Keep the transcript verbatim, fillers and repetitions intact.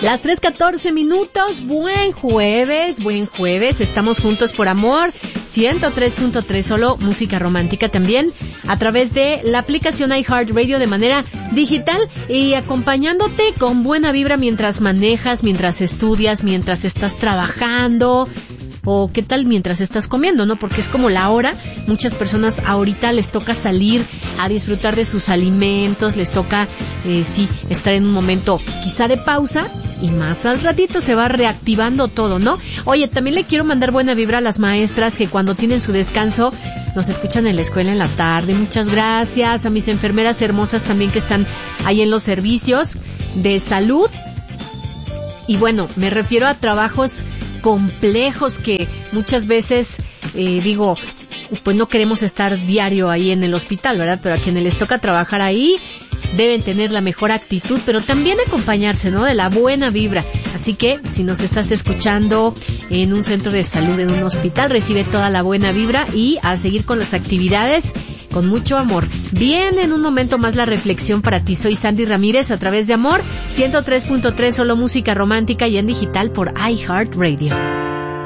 Las tres catorce minutos, buen jueves, buen jueves, estamos juntos por amor, ciento tres punto tres, solo música romántica también, a través de la aplicación iHeartRadio de manera digital y acompañándote con buena vibra mientras manejas, mientras estudias, mientras estás trabajando, o qué tal mientras estás comiendo, ¿no? Porque es como la hora, muchas personas ahorita les toca salir a disfrutar de sus alimentos, les toca, eh, sí, estar en un momento quizá de pausa, y más al ratito se va reactivando todo, ¿no? Oye, también le quiero mandar buena vibra a las maestras que cuando tienen su descanso nos escuchan en la escuela en la tarde. Muchas gracias a mis enfermeras hermosas también que están ahí en los servicios de salud. Y bueno, me refiero a trabajos complejos que muchas veces, eh, digo, pues no queremos estar diario ahí en el hospital, ¿verdad? Pero a quienes les toca trabajar ahí deben tener la mejor actitud, pero también acompañarse, ¿no? De la buena vibra. Así que, si nos estás escuchando en un centro de salud, en un hospital, recibe toda la buena vibra y a seguir con las actividades con mucho amor. Bien, en un momento más la reflexión para ti. Soy Sandy Ramírez a través de Amor, ciento tres punto tres, solo música romántica y en digital por iHeartRadio.